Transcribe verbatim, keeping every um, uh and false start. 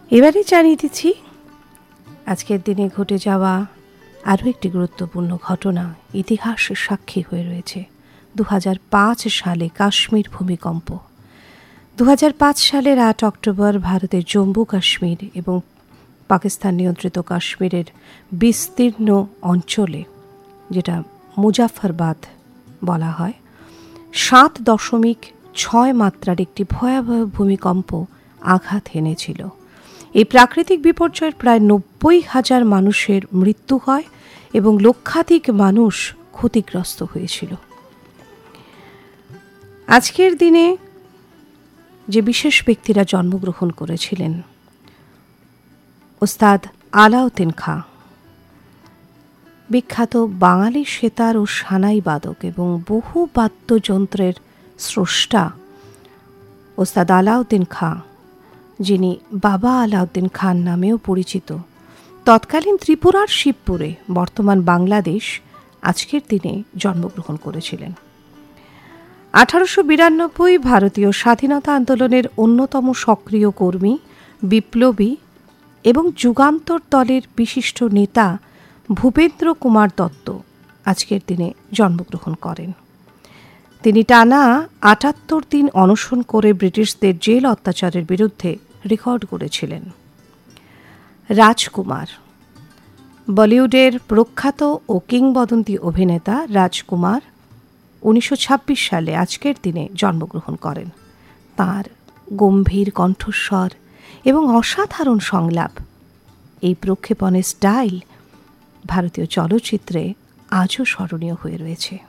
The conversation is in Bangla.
এবারে জানিয়ে দিচ্ছি আজকের দিনে ঘটে যাওয়া আরও একটি গুরুত্বপূর্ণ ঘটনা ইতিহাসের সাক্ষী হয়ে রয়েছে। দু হাজার পাঁচ সালে কাশ্মীর ভূমিকম্প। দু হাজার পাঁচ সালের আট অক্টোবর ভারতের জম্মু কাশ্মীর এবং পাকিস্তান নিয়ন্ত্রিত কাশ্মীরের বিস্তীর্ণ অঞ্চলে, যেটা মুজাফফরবাদ বলা হয়, সাত দশমিক ছয় মাত্রার একটি ভয়াবহ ভূমিকম্প আঘাত এনেছিল। এই প্রাকৃতিক বিপর্যয়ের প্রায় নব্বই হাজার মানুষের মৃত্যু হয় এবং লক্ষাধিক মানুষ ক্ষতিগ্রস্ত হয়েছিল। আজকের দিনে যে বিশেষ ব্যক্তিরা জন্মগ্রহণ করেছিলেন, ওস্তাদ আলাউদ্দিন খাঁ, বিখ্যাত বাঙালি সেতার ও সানাই বাদক এবং বহু বাদ্যযন্ত্রের স্রষ্টা ওস্তাদ আলাউদ্দিন খাঁ, যিনি বাবা আলাউদ্দিন খান নামেও পরিচিত, তৎকালীন ত্রিপুরার শিবপুরে, বর্তমান বাংলাদেশ, আজকের দিনে জন্মগ্রহণ করেছিলেন। আঠারোশো বিরানব্বই ভারতীয় স্বাধীনতা আন্দোলনের অন্যতম সক্রিয় কর্মী, বিপ্লবী এবং যুগান্তর দলের বিশিষ্ট নেতা ভূপেন্দ্র কুমার দত্ত আজকের দিনে জন্মগ্রহণ করেন। তিনি টানা আটাত্তর দিন অনশন করে ব্রিটিশদের জেল অত্যাচারের বিরুদ্ধে রেকর্ড করেছিলেন। রাজকুমার, বলিউডের প্রখ্যাত ও কিংবদন্তি অভিনেতা রাজকুমার উনিশশো ছাব্বিশ সালে আজকের দিনে জন্মগ্রহণ করেন। তাঁর গম্ভীর কণ্ঠস্বর এবং অসাধারণ সংলাপ, এই প্রক্ষেপণের স্টাইল ভারতীয় চলচ্চিত্রে আজও স্মরণীয় হয়ে রয়েছে।